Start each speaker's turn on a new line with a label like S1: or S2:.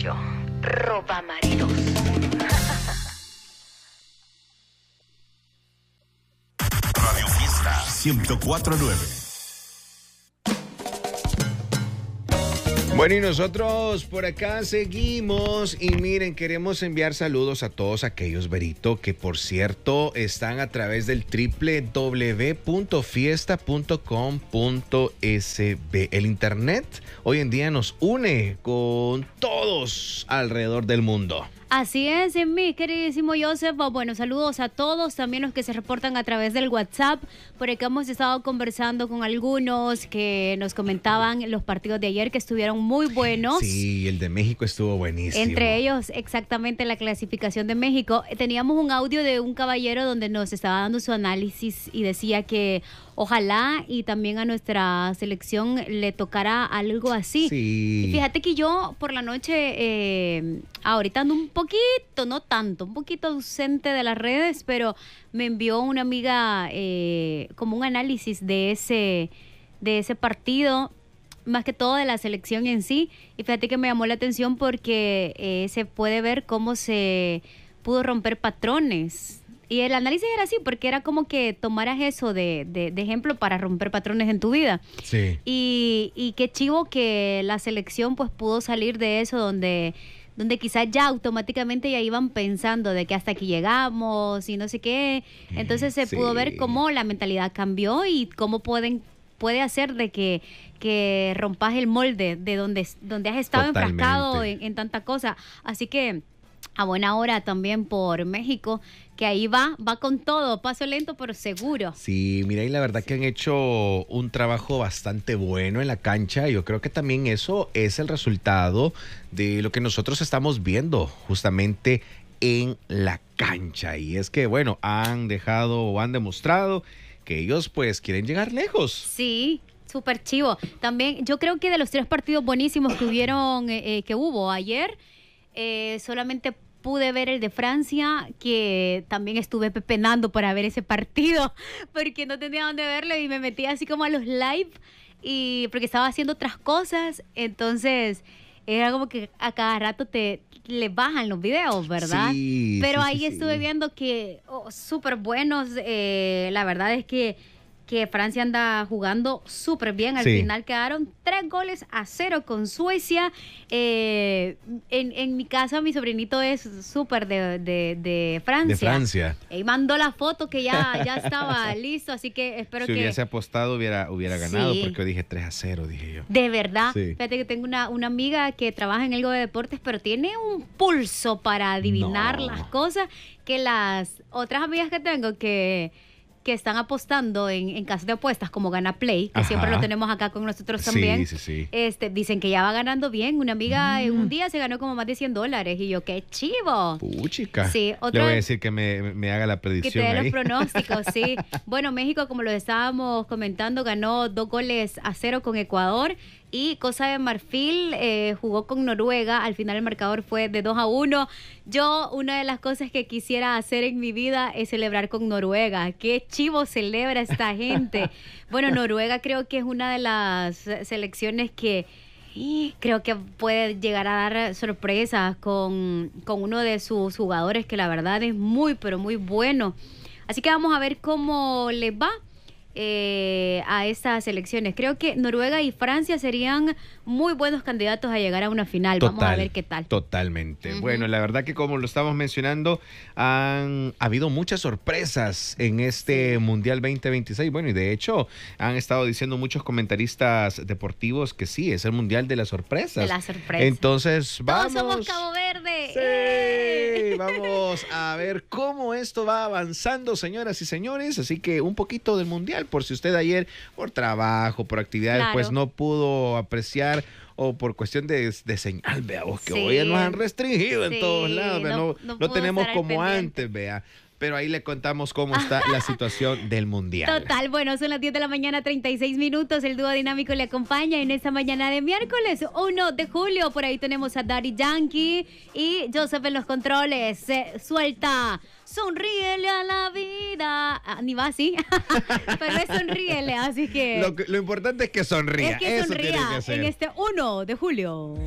S1: Castillo, roba maridos.
S2: Radio Fiesta 104.9.
S3: Bueno, y nosotros por acá seguimos y miren, queremos enviar saludos a todos aquellos, Berito, que por cierto están a través del www.fiesta.com.sb. El internet hoy en día nos une con todos alrededor del mundo.
S4: Así es, mi queridísimo Joseph. Bueno, saludos a todos, también los que se reportan a través del WhatsApp. Por acá hemos estado conversando con algunos que nos comentaban los partidos de ayer que estuvieron muy buenos.
S3: Sí, el de México estuvo buenísimo.
S4: Entre ellos, exactamente la clasificación de México. Teníamos un audio de un caballero donde nos estaba dando su análisis y decía que ojalá y también a nuestra selección le tocara algo así.
S3: Sí.
S4: Y fíjate que yo por la noche, ahorita ando un poquito, no tanto, un poquito ausente de las redes, pero me envió una amiga como un análisis de ese partido, más que todo de la selección en sí. Y fíjate que me llamó la atención porque se puede ver cómo se pudo romper patrones. Y el análisis era así, porque era como que tomaras eso de ejemplo para romper patrones en tu vida.
S3: Sí.
S4: Y qué chivo que la selección pues pudo salir de eso donde quizás ya automáticamente ya iban pensando de que hasta aquí llegamos y no sé qué. Entonces se pudo ver cómo la mentalidad cambió y cómo puede hacer de que rompas el molde de donde has estado enfrascado en tanta cosa. Así que a buena hora también por México, que ahí va con todo, paso lento pero seguro.
S3: Sí, mira, y la verdad que han hecho un trabajo bastante bueno en la cancha. Yo creo que también eso es el resultado de lo que nosotros estamos viendo justamente en la cancha. Y es que, bueno, han demostrado que ellos pues quieren llegar lejos.
S4: Sí, súper chivo. También yo creo que de los 3 partidos buenísimos que hubo ayer, solamente pude ver el de Francia, que también estuve pepenando para ver ese partido, porque no tenía dónde verlo y me metí así como a los live, y porque estaba haciendo otras cosas, entonces era como que a cada rato le bajan los videos, ¿verdad?
S3: Sí,
S4: pero
S3: sí,
S4: ahí
S3: sí,
S4: estuve viendo que súper buenos, la verdad es que Francia anda jugando súper bien. Al final quedaron 3-0 con Suecia. En mi casa, mi sobrinito es súper de Francia.
S3: De Francia.
S4: Y mandó la foto que ya estaba listo, así que espero que...
S3: Si hubiese apostado, hubiera ganado,
S4: Sí.
S3: porque yo dije 3-0, dije yo.
S4: De verdad.
S3: Sí.
S4: Fíjate que tengo una amiga que trabaja en algo de deportes, pero tiene un pulso para adivinar las cosas que las otras amigas que tengo que están apostando en casas de apuestas como Gana Play, que siempre lo tenemos acá con nosotros también.
S3: Sí.
S4: Dicen que ya va ganando bien. Una amiga en un día se ganó como más de $100 y yo, ¡qué chivo!
S3: Puchica.
S4: Sí,
S3: Le voy a decir que me haga la predicción
S4: que te dé
S3: ahí.
S4: los pronósticos, sí. Bueno, México, como lo estábamos comentando, ganó 2-0 con Ecuador. Y Costa de Marfil jugó con Noruega. Al final el marcador fue de 2-1. Yo, una de las cosas que quisiera hacer en mi vida es celebrar con Noruega. Qué chivo celebra esta gente. Bueno, Noruega creo que es una de las selecciones que creo que puede llegar a dar sorpresas con uno de sus jugadores que la verdad es muy, pero muy bueno. Así que vamos a ver cómo les va a estas elecciones. Creo que Noruega y Francia serían muy buenos candidatos a llegar a una final. Vamos a ver qué tal.
S3: Totalmente. Bueno, la verdad que como lo estamos mencionando, han habido muchas sorpresas en este Mundial 2026. Bueno, y de hecho han estado diciendo muchos comentaristas deportivos que sí, es el Mundial de las sorpresas.
S4: De las sorpresas.
S3: Entonces, vamos.
S4: Todos somos Cabo Verde.
S3: Sí, vamos a ver cómo esto va avanzando, señoras y señores. Así que un poquito del Mundial, por si usted ayer por trabajo, por actividades, pues no pudo apreciar, o por cuestión de señal, vea vos, que hoy ya nos han restringido en todos lados, vea, no tenemos como antes, vea. Pero ahí le contamos cómo está la situación del Mundial.
S4: Total, bueno, son las 10 de la mañana, 36 minutos. El dúo dinámico le acompaña en esta mañana de miércoles 1 de julio. Por ahí tenemos a Daddy Yankee y Joseph en los controles. Suelta, sonríele a la vida. Ni va así, pero es sonríele, así que...
S3: Lo importante es que sonría.
S4: Es que
S3: eso
S4: sonría
S3: tiene que ser.
S4: en este 1 de julio.